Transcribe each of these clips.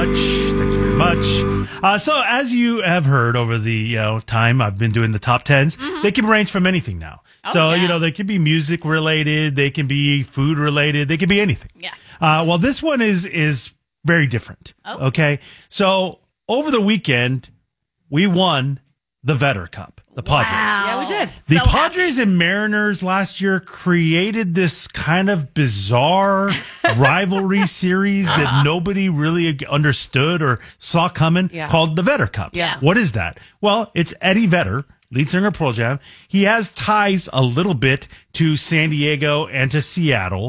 much. Thank you very much. So as you have heard over the time I've been doing the top 10s, they can range from anything now. They can be music related, they can be food related, they can be anything. Yeah. Well, this one is very different. Oh. Okay. So over the weekend, we won the Vetter Cup, the Padres. Wow. Yeah, we did. The So Padres and Mariners last year created this kind of bizarre rivalry series that nobody really understood or saw coming called the Vetter Cup. Yeah. What is that? Well, it's Eddie Vedder, lead singer of Pearl Jam. He has ties a little bit to San Diego and to Seattle.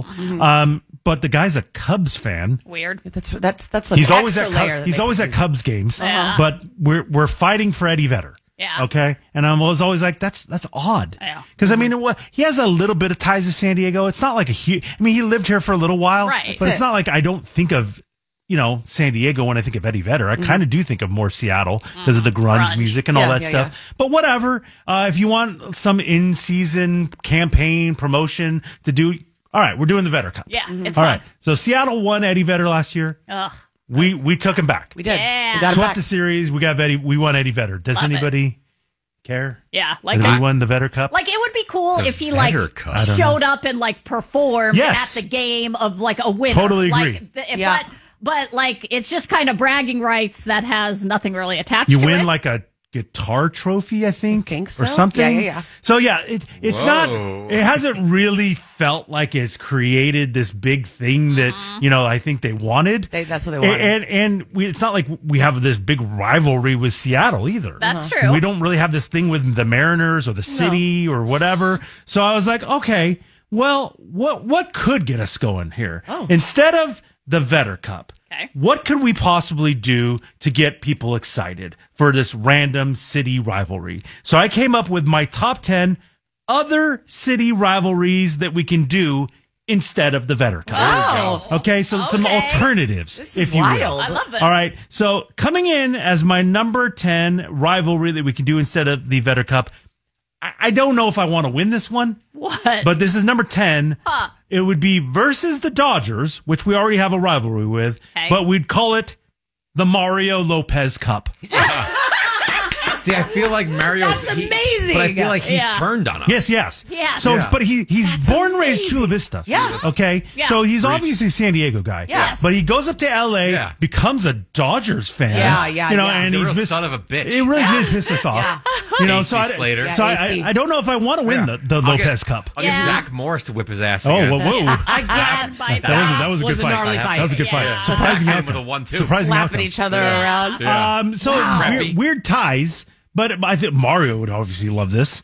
But the guy's a Cubs fan. Weird. That's like He's always extra layer. he's always at Cubs games. Yeah. But we're fighting for Eddie Vedder. Yeah. Okay. And I was always like, that's odd. Yeah. Because I mean, he has a little bit of ties to San Diego. It's not like he lived here for a little while. Right. But it's not like I don't think of, San Diego when I think of Eddie Vedder. I kind of do think of more Seattle because of the grunge music and all that stuff. Yeah. But whatever. If you want some in-season campaign promotion to do, all right, we're doing the Vedder Cup. Yeah, it's all fun. right. So Seattle won Eddie Vedder last year. Ugh. We took him back. We did. Yeah. We got him Swept back. the series. We won Eddie Vedder. Does Love it. anybody care? Yeah, like That we won the Vedder Cup? Like, it would be cool The if he Vedder Cup. showed up and performed Yes. at the game of a winner. Totally agree. Yeah. But it's just kind of bragging rights that has nothing really attached You to win it. like a guitar trophy, I think so. or something. Yeah. So yeah, it's not. Whoa. It hasn't really felt like it's created this big thing that I think they wanted. That's what they wanted. And it's not like we have this big rivalry with Seattle either. That's true. We don't really have this thing with the Mariners or the city or whatever. So I was like, okay, well, what could get us going here? Instead of the Vedder Cup, Okay. what could we possibly do to get people excited for this random city rivalry? So I came up with my top 10 other city rivalries that we can do instead of the Vedder Cup. Oh. Okay, so some Okay. alternatives, This if is you will. wild. I love this. All right, so coming in as my number 10 rivalry that we can do instead of the Vedder Cup, I don't know if I want to win this one, What? but this is number 10. Huh. It would be versus the Dodgers, which we already have a rivalry with, Okay. but we'd call it the Mario Lopez Cup. See, I feel like Mario. That's amazing. But I feel like he's Yeah. turned on us. Yes. Yeah. So, Yeah. but he's born and raised Chula Vista. Yeah. Okay. Yeah. So he's obviously a San Diego guy. Yes. But he goes up to LA, Yeah. becomes a Dodgers fan. Yeah. You know, Yeah. and He's a real mis- son of a bitch. It really did piss us off. You know, so AC Slater. so Yeah, AC. I don't know if I want to win the I'll Lopez get, Cup. I'll Yeah. get Zach Morris to whip his ass Oh, again. whoa. Again, by That was a good Was a fight. gnarly fight. That was a good Yeah. fight. Surprising Hit him outcome. with a 1-2. Surprising Slapping outcome. each other around. Yeah. So Crappy. weird ties. But I think Mario would obviously love this.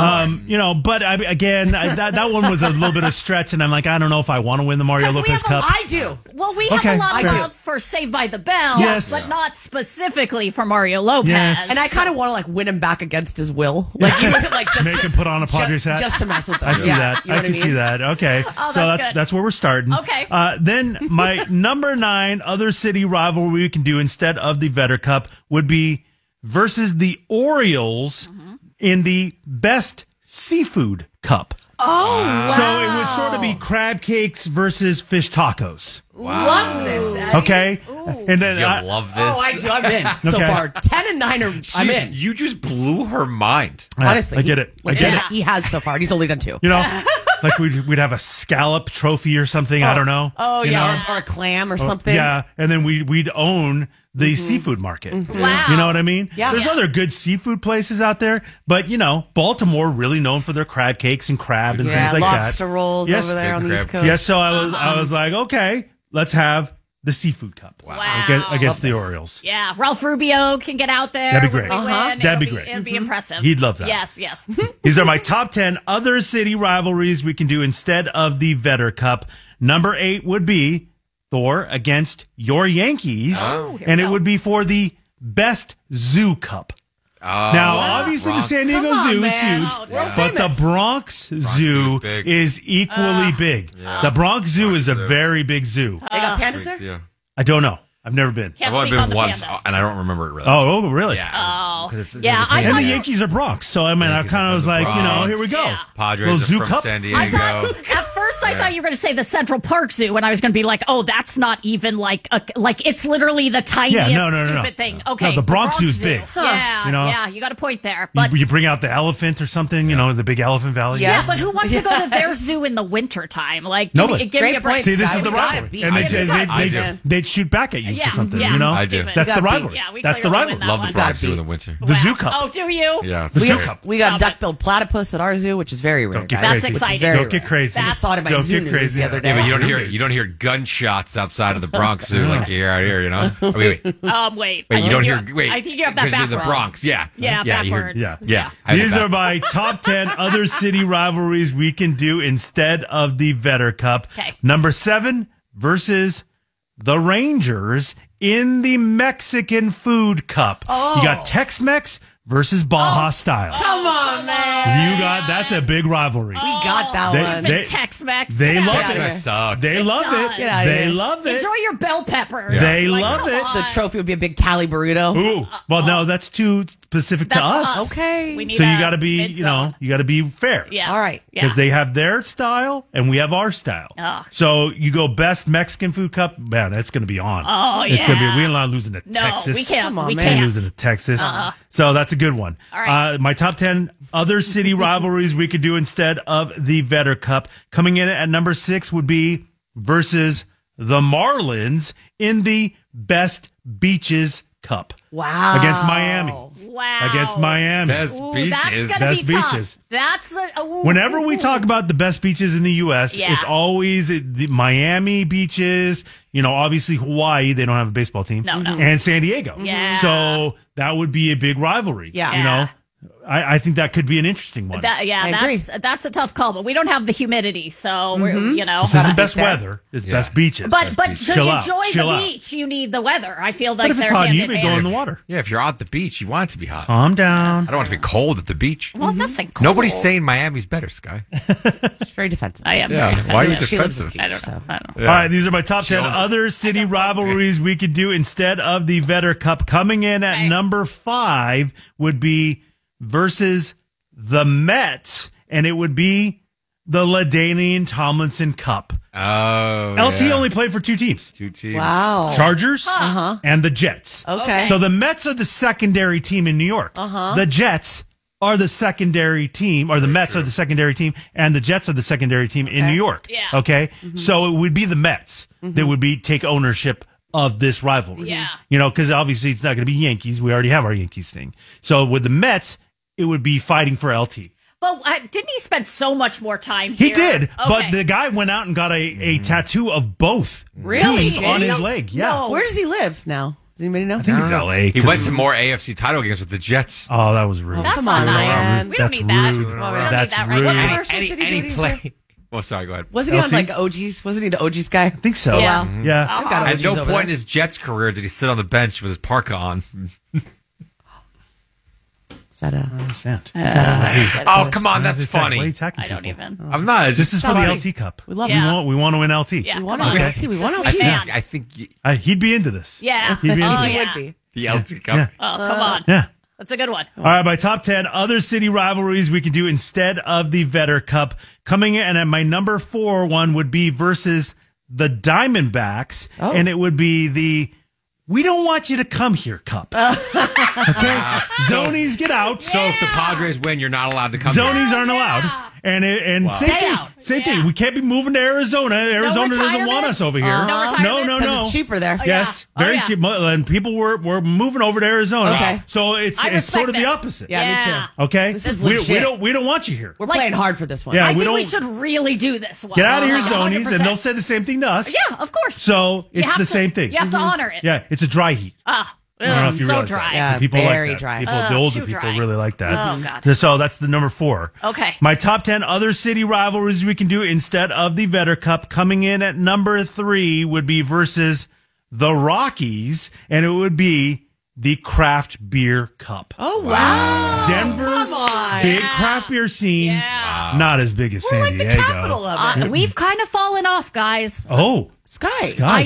But that one was a little bit of stretch, and I'm like, I don't know if I want to win the Mario 'Cause we Lopez have a Cup. I do. Well, we have Okay, a lot of fair. love for Saved by the Bell, Yes. but not specifically for Mario Lopez. Yes. And I kind of want to win him back against his will. Like even just Make him put on a Padres hat. just to mess with him. I see that. You know I what can mean? see that. Okay. Oh, so that's good. that's where we're starting. Okay. Then my number 9 other city rivalry we can do instead of the Vedder Cup would be versus the Orioles in the best seafood cup. Oh, So it would sort of be crab cakes versus fish tacos. love this. Eddie. Okay. And then You love this. Oh, I do. I'm in so Okay. far. 10 and 9 are. I'm in. You just blew her mind. Honestly, I get it. I get it. He has so far. He's only done 2. You know, like we'd have a scallop trophy or something. I don't know. Oh You yeah, know? or a clam or something. Yeah, and then we'd own the seafood market. Wow. You know what I mean? Yeah. There's Yeah. other good seafood places out there, but Baltimore really known for their crab cakes and crab and Yeah, things like lobster that. rolls Yes. over there Big on the crab. East Coast. Yes, so I was like, okay, let's have the seafood cup Wow. against the Orioles. Yeah, Ralph Rubio can get out there. That'd be when great. we win. That'd It'll be great. It'd be impressive. He'd love that. Yes, yes. These are my top 10 other city rivalries we can do instead of the Vedder Cup. Number 8 would be Thor against your Yankees, here and we it go. would be for the best zoo cup. Now, obviously, the San Diego Come on, Zoo man. is huge, Oh, World but the famous. Bronx Zoo is big. is equally big. The Bronx Zoo is a very big zoo. They got pandas there? Yeah. I don't know. I've never been. Can't I've only speak on been the once, pandas. and I don't remember it really. Oh, really? Yeah. Oh, Wow. 'cause it's- Yeah, there's a I And thought the you- Yankees are Bronx. So, I mean, I Yankees kind are of was from the like, Bronx. here we go. Yeah. Padres Little are zoo from cup. San I Diego. thought, at first I thought you were going to say the Central Park Zoo, and I was going to be like, oh, that's not even like it's literally the tiniest no. stupid thing. Okay, No, the Bronx Zoo's Zoo. big. Yeah, You know? yeah, you got a point there. But You bring out the elephant or something, the big elephant valley. Yeah. yeah, but who wants to go to their zoo in the winter time? Like, Nobody. give me a Great break. point. See, this Sky, is the we gotta rivalry. beat And them. I do. they'd shoot back at you Yeah, for something, yeah. you know? I do. That's the Gotta beat. rivalry. Yeah, we That's the clearly win rivalry. that Love the one. Bronx Gotta Zoo in be. the winter. The Wow. zoo cup. Oh, do you? Yeah, it's The zoo great. cup. We got Stop duck-billed platypus at our zoo, which is very rare. Don't get guys. That's crazy. exciting. Very Don't get rare. crazy. I just saw it in my Don't zoo get news crazy. the other day. Yeah, but you don't hear gunshots outside of the Bronx Zoo like you're out here, Oh, wait. Wait. Wait, you don't hear. Wait, I think you have that because you're in the backwards. Bronx. Yeah, Yeah, you hear- backwards. Yeah. I have These that. are my top 10 other city rivalries we can do instead of the Vetter Cup. Okay. Number 7 versus the Rangers in the Mexican Food Cup. You got Tex-Mex versus Baja Style. Come on, man. That's a big rivalry. We got that They- one. they- Tex-Mex. they Get love out it. of here. Tex-Mex sucks. They love does. it. Get outta They here. love it. Enjoy your bell peppers. They Like, love come it. on. The trophy would be a big Cali burrito. Ooh. Well, no, that's too specific to That's us. Okay. We need So you a got to be, mid-zone. you got to be fair. Yeah. All right. Yeah. Because they have their style and we have our style. Ugh. So you go best Mexican food cup, man, that's going to be on. Oh, It's going to yeah. be, we're not losing to No, Texas. we can't. Come on, we man. We're can't. losing to Texas. So that's a good one. All right. My top 10 other city rivalries we could do instead of the Vetter Cup. Coming in at number 6 would be versus the Marlins in the Best Beaches Cup. Wow. Against Miami. Wow. Against Miami. Best Ooh, beaches. That's gonna Best be tough. beaches. That's Whenever we talk about the best beaches in the U.S., Yeah. it's always the Miami beaches, obviously Hawaii, they don't have a baseball team. No. And San Diego. Yeah. So that would be a big rivalry. Yeah. I think that could be an interesting one. I agree. that's a tough call, but we don't have the humidity, so we're This Gotta isn't be best fair. weather, it's Yeah. best beaches. But to Chill out. enjoy Chill the out. beach, you need the weather. I feel But like if it's they're hot, hand you've in been going in hand. the water. Yeah, if you're at the beach, you want it to be hot. Calm down. I don't want it to be cold at the beach. Well, that's like cool. Nobody's saying Miami's better, Sky. It's very defensive. I am. Yeah, very why are you defensive. She lives defensive? with I don't know. I don't know. Yeah. All right, these are my top 10 owns it. other city rivalries we could do instead of the Vetter Cup. Coming in at Okay. number 5 would be versus the Mets, and it would be the LaDainian Tomlinson Cup. Oh, LT yeah. only played for 2 teams. 2 teams. Wow. Chargers and the Jets. Okay. So the Mets are the secondary team in New York. The Jets are the secondary team, or the Mets are the secondary team, and the Jets are the secondary team in New York. Yeah. Okay. So it would be the Mets that would take ownership of this rivalry. Yeah. Because obviously it's not going to be Yankees. We already have our Yankees thing. So with the Mets, it would be fighting for LT. But didn't he spend so much more time He here? did, but Okay. the guy went out and got a tattoo of both Really? teams on Did he? his leg. Yeah. No. Where does he live now? Does anybody know? I think he's LA. He went to more AFC title games with the Jets. Oh, that was rude. That's Come not on, nice. man. We don't That's need that. rude. We don't That's need that right rude. now. What And commercials he, did he and do? he Did he played. say? Well, sorry, go ahead. Wasn't he on LT? like OGs? Wasn't he the OGs guy? I think so. Yeah. Yeah. I've got At OGs no over point there. in his Jets career did he sit on the bench with his parka on. Is that a? Understand. Oh, come on, that's What are you funny. attacking I don't people? even. I'm not. It's This is just for the funny. LT Cup. We love Yeah. him. We want to win LT. Yeah, We come want on. to Okay. LT. We want This LT. is fan. I think He'd be into this. Yeah. He'd be into Oh, this. He yeah. would be. the LT Cup. Yeah. Oh, come on. Yeah. That's a good one. All right, my top 10 other city rivalries we can do instead of the Vetter Cup. Coming in at my number 4 one would be versus the Diamondbacks, Oh. and it would be the "We don't want you to come here" Cup. Okay, Zonies get out. So if the Padres win, you're not allowed to come. Zonies here. aren't allowed. And same Stay thing. out. Same thing. Yeah. We can't be moving to Arizona. Arizona doesn't retirement? want us over here. No retirement? no, 'Cause no. it's cheaper there. yeah. Yes, Oh, very yeah. cheap. And people were moving over to Arizona. Okay. So it's I sort of respect the this. opposite. Yeah, me too. Okay. This is we legit. don't want you here. We're Like- playing hard for this one. Yeah, I we think we don't- should really do this one. Get out of here, Like Zonies, 100%. and they'll say the same thing to us. Yeah, of course. So You it's have the to- same thing. You have to honor it. Yeah, it's a dry heat. I don't know if you so realize dry. that. Yeah, People very like that. dry. People, the older too people dry. really like that. Oh, God. So that's the number 4. Okay. My top 10 other city rivalries we can do instead of the Vetter Cup. Coming in at number 3 would be versus the Rockies, and it would be the Craft Beer Cup. Oh wow. Denver, Come on. big craft beer scene. Yeah. Not as big as We're San like the Diego. capital of it. We've kind of fallen off, guys. Oh, Sky. Sky.